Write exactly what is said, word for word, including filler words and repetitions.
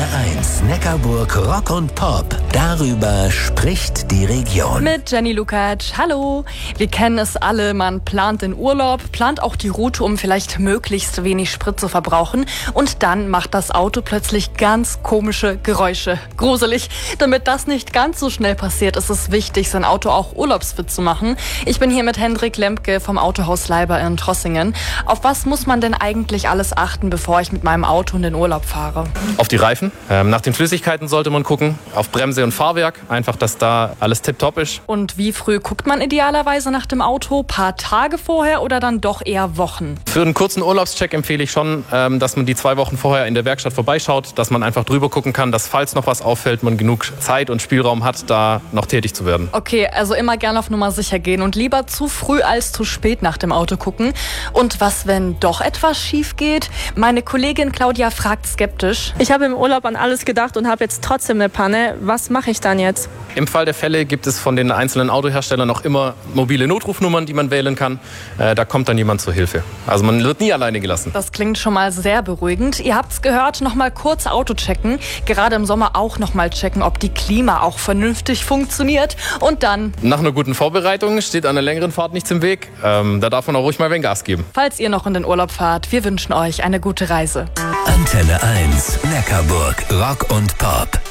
Antenne eins, Neckarburg Rock und Pop. Darüber spricht die Region. Mit Jenny Lukacs. Hallo. Wir kennen es alle. Man plant den Urlaub, plant auch die Route, um vielleicht möglichst wenig Sprit zu verbrauchen. Und dann macht das Auto plötzlich ganz komische Geräusche. Gruselig. Damit das nicht ganz so schnell passiert, ist es wichtig, sein Auto auch urlaubsfit zu machen. Ich bin hier mit Hendrik Lempke vom Autohaus Leiber in Trossingen. Auf was muss man denn eigentlich alles achten, bevor ich mit meinem Auto in den Urlaub fahre? Auf die Reifen. Ähm, nach den Flüssigkeiten sollte man gucken. Auf Bremse und Fahrwerk. Einfach, dass da alles tipptopp ist. Und wie früh guckt man idealerweise nach dem Auto? Paar Tage vorher oder dann doch eher Wochen? Für einen kurzen Urlaubscheck empfehle ich schon, ähm, dass man die zwei Wochen vorher in der Werkstatt vorbeischaut, dass man einfach drüber gucken kann, dass falls noch was auffällt, man genug Zeit und Spielraum hat, da noch tätig zu werden. Okay, also immer gerne auf Nummer sicher gehen und lieber zu früh als zu spät nach dem Auto gucken. Und was, wenn doch etwas schief geht? Meine Kollegin Claudia fragt skeptisch. Ich habe im Urlaub an alles gedacht und habe jetzt trotzdem eine Panne. Was mache ich dann jetzt? Im Fall der Fälle gibt es von den einzelnen Autoherstellern noch immer mobile Notrufnummern, die man wählen kann. Äh, da kommt dann jemand zur Hilfe. Also man wird nie alleine gelassen. Das klingt schon mal sehr beruhigend. Ihr habt's gehört, noch mal kurz Auto checken. Gerade im Sommer auch noch mal checken, ob die Klima auch vernünftig funktioniert. Und dann... Nach einer guten Vorbereitung steht einer längeren Fahrt nichts im Weg. Ähm, da darf man auch ruhig mal ein wenig Gas geben. Falls ihr noch in den Urlaub fahrt, wir wünschen euch eine gute Reise. Antenne eins, Neckarburg Rock und Pop.